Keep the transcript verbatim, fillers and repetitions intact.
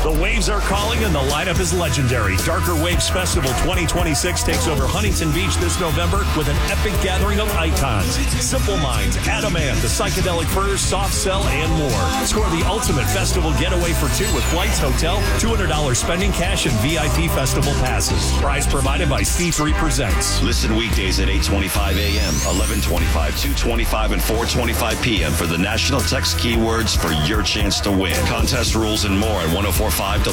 The Waves are calling and the lineup is legendary. Darker Waves Festival twenty twenty-six takes over Huntington Beach this November with an epic gathering of icons. Simple Minds, Adam Ant, The Psychedelic Furs, Soft Cell, and more. Score the ultimate festival getaway for two with flights, hotel, two hundred dollars spending cash, and V I P festival passes. Prize provided by C three Presents. Listen weekdays at eight twenty-five a.m., eleven twenty-five, two twenty-five, and four twenty-five p.m. for the national text keywords for your chance to win. Contest rules and more at ten forty-five